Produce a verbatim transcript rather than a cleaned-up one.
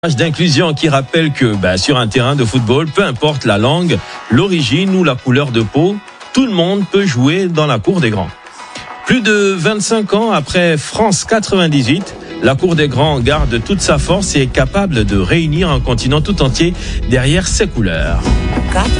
D'inclusion qui rappelle que bah, sur un terrain de football, peu importe la langue, l'origine ou la couleur de peau, tout le monde peut jouer dans la cour des grands. Plus de vingt-cinq ans après France quatre-vingt-dix-huit, la cour des grands garde toute sa force et est capable de réunir un continent tout entier derrière ses couleurs.